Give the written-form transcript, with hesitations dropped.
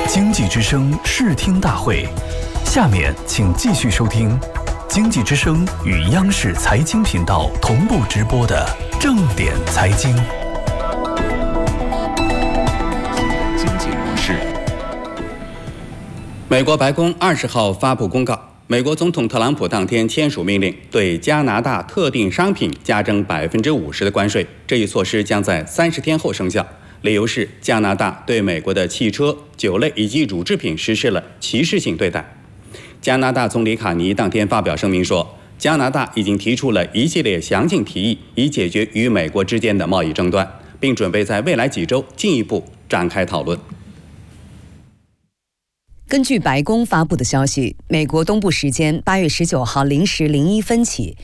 经济之声视听大会，下面请继续收听经济之声与央视财经频道同步直播的正点财经。经济模式。 美国白宫20号发布公告，美国总统特朗普当天签署命令，对加拿大特定商品加征50%的关税。这一措施将在30天后生效。理由是加拿大对美国的汽车、酒类以及乳制品实施了歧视性对待。加拿大总理卡尼当天发表声明说，加拿大已经提出了一系列详尽提议，以解决与美国之间的贸易争端，并准备在未来几周进一步展开讨论。 根据白宫发布的消息，美国东部时间8月19号0时01分起，